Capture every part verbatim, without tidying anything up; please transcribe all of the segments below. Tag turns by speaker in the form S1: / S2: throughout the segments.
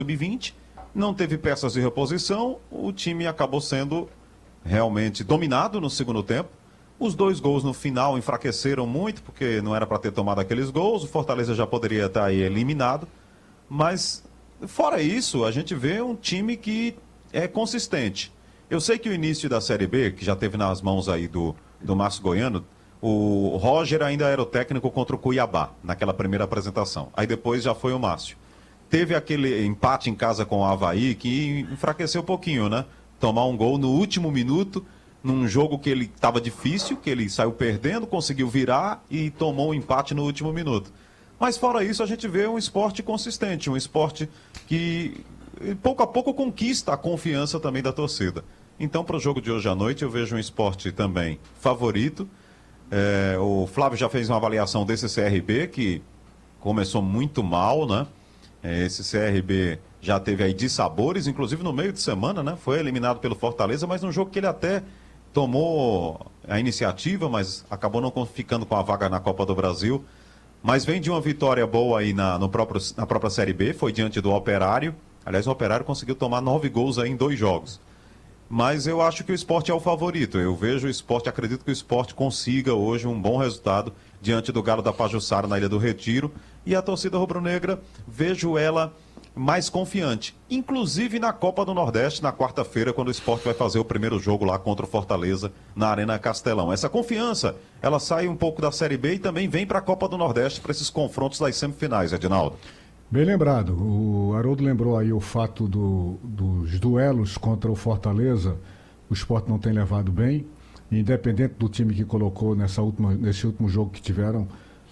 S1: sub vinte, não teve peças de reposição, o time acabou sendo realmente dominado no segundo tempo. Os dois gols no final enfraqueceram muito, porque não era para ter tomado aqueles gols, o Fortaleza já poderia estar aí eliminado, mas fora isso, a gente vê um time que é consistente. Eu sei que o início da Série B, que já teve nas mãos aí do, do Márcio Goiano, o Roger ainda era o técnico contra o Cuiabá, naquela primeira apresentação. Aí depois já foi o Márcio. Teve aquele empate em casa com o Avaí, que enfraqueceu um pouquinho, né? Tomar um gol no último minuto, num jogo que ele estava difícil, que ele saiu perdendo, conseguiu virar e tomou um empate no último minuto. Mas fora isso, a gente vê um esporte consistente, um esporte que pouco a pouco conquista a confiança também da torcida. Então, para o jogo de hoje à noite, eu vejo um esporte também favorito. É, o Flávio já fez uma avaliação desse C R B, que começou muito mal, né? É, esse C R B já teve aí dissabores, inclusive no meio de semana, né? Foi eliminado pelo Fortaleza, mas num jogo que ele até tomou a iniciativa, mas acabou não ficando com a vaga na Copa do Brasil. Mas vem de uma vitória boa aí na, no próprio, na própria Série B, foi diante do Operário. Aliás, o Operário conseguiu tomar nove gols aí em dois jogos. Mas eu acho que o Sport é o favorito. Eu vejo o Sport, acredito que o Sport consiga hoje um bom resultado diante do Galo da Pajuçara na Ilha do Retiro. E a torcida rubro-negra, vejo ela mais confiante. Inclusive na Copa do Nordeste, na quarta-feira, quando o Sport vai fazer o primeiro jogo lá contra o Fortaleza, na Arena Castelão. Essa confiança, ela sai um pouco da Série B e também vem para a Copa do Nordeste, para esses confrontos das semifinais, Edinaldo.
S2: Bem lembrado, o Haroldo lembrou aí o fato do, dos duelos contra o Fortaleza, o Sport não tem levado bem, independente do time que colocou nessa última, nesse último jogo que tiveram,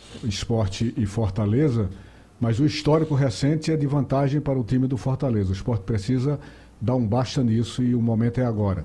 S2: Sport e Fortaleza, mas o histórico recente é de vantagem para o time do Fortaleza. O Sport precisa dar um basta nisso e o momento é agora.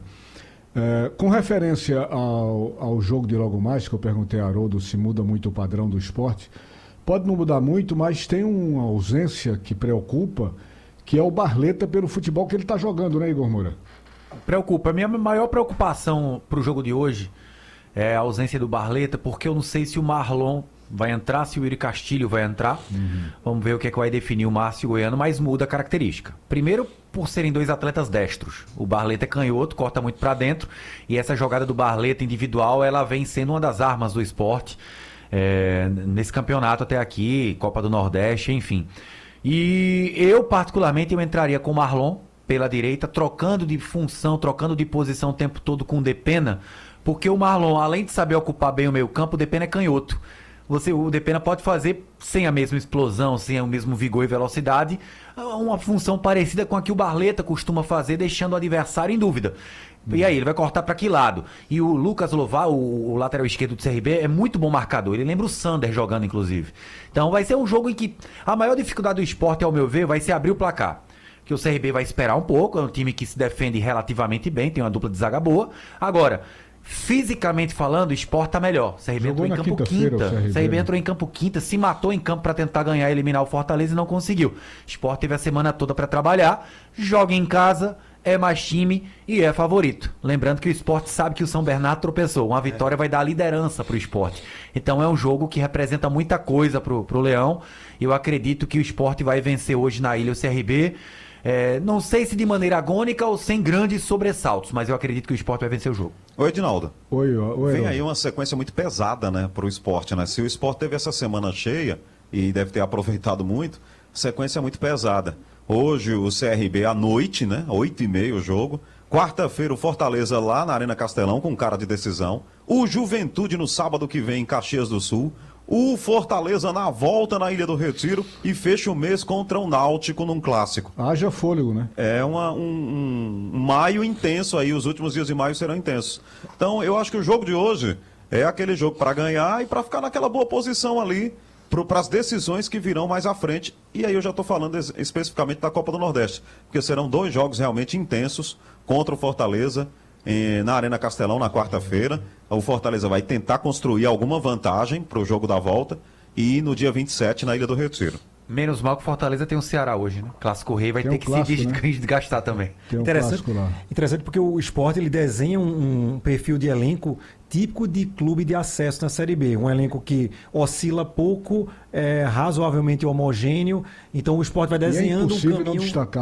S2: É, com referência ao, ao jogo de logo mais, que eu perguntei a Haroldo se muda muito o padrão do Sport, pode não mudar muito, mas tem uma ausência que preocupa, que é o Barleta pelo futebol que ele está jogando, né, Igor Moura?
S3: Preocupa. A minha maior preocupação para o jogo de hoje é a ausência do Barleta, porque eu não sei se o Marlon vai entrar, se o Yuri Castilho vai entrar. Uhum. Vamos ver o que é que vai definir o Márcio Goiano, mas muda a característica. Primeiro, por serem dois atletas destros. O Barleta é canhoto, corta muito para dentro, e essa jogada do Barleta individual, ela vem sendo uma das armas do esporte. É, nesse campeonato até aqui, Copa do Nordeste, enfim. E eu, particularmente, eu entraria com o Marlon pela direita, trocando de função, trocando de posição o tempo todo com o Depena, porque o Marlon, além de saber ocupar bem o meio campo, o Depena é canhoto. Você, o Depena pode fazer, sem a mesma explosão, sem o mesmo vigor e velocidade, uma função parecida com a que o Barleta costuma fazer, deixando o adversário em dúvida. E aí, ele vai cortar para que lado? E o Lucas Lovar, o, o lateral esquerdo do C R B, é muito bom marcador. Ele lembra o Sander jogando, inclusive. Então vai ser um jogo em que a maior dificuldade do Sport, ao meu ver, vai ser abrir o placar. Que o C R B vai esperar um pouco, é um time que se defende relativamente bem, tem uma dupla de zaga boa. Agora, fisicamente falando, o Sport tá melhor. O C R B
S2: Jogou
S3: entrou em campo quinta. O C R B, o C R B entrou em campo quinta, se matou em campo para tentar ganhar e eliminar o Fortaleza e não conseguiu. O Sport teve a semana toda para trabalhar, joga em casa, é mais time e é favorito. Lembrando que o Sport sabe que o São Bernardo tropeçou. Uma vitória é. vai dar liderança para o Sport. Então é um jogo que representa muita coisa para o Leão. Eu acredito que o Sport vai vencer hoje na Ilha o C R B. É, não sei se de maneira agônica ou sem grandes sobressaltos, mas eu acredito que o Sport vai vencer o jogo.
S1: Oi, Edinaldo.
S2: Oi, oi.
S1: Vem aí uma sequência muito pesada, né, para o Sport, né? Se o Sport teve essa semana cheia e deve ter aproveitado muito, sequência muito pesada. Hoje o C R B à noite, né? oito e meia o jogo. Quarta-feira o Fortaleza lá na Arena Castelão com cara de decisão. O Juventude no sábado que vem em Caxias do Sul. O Fortaleza na volta na Ilha do Retiro e fecha o mês contra o Náutico num clássico.
S2: Haja fôlego, né?
S1: É uma, um, um, um maio intenso aí, os últimos dias de maio serão intensos. Então eu acho que o jogo de hoje é aquele jogo para ganhar e para ficar naquela boa posição ali para as decisões que virão mais à frente. E aí eu já estou falando es- especificamente da Copa do Nordeste, porque serão dois jogos realmente intensos contra o Fortaleza eh, na Arena Castelão na quarta-feira. O Fortaleza vai tentar construir alguma vantagem para o jogo da volta e no dia vinte e sete na Ilha do Retiro.
S3: Menos mal que o Fortaleza tem o Ceará hoje, né? Clássico Rei vai
S2: Tem
S3: ter
S2: um
S3: que
S2: clássico,
S3: se
S2: né?
S3: desgastar também.
S2: Tem um
S4: Interessante,
S2: clássico lá.
S4: interessante porque o Sport ele desenha um, um perfil de elenco típico de clube de acesso na Série B. Um elenco que oscila pouco, é razoavelmente homogêneo. Então o Sport vai
S2: E é
S4: desenhando um
S2: impossível
S4: caminho...
S2: não destacar